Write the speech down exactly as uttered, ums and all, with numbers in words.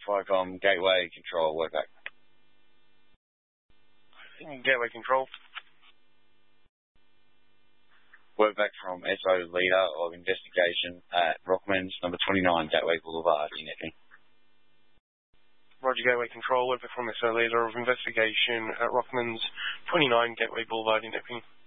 FICOM, Gateway Control, word back. Gateway Control. Word back from S O Leader of Investigation at Rockman's, number twenty-nine, Gateway Boulevard in Epping. Roger, Gateway Control. Word back from S O Leader of Investigation at Rockman's, twenty-nine, Gateway Boulevard in Epping.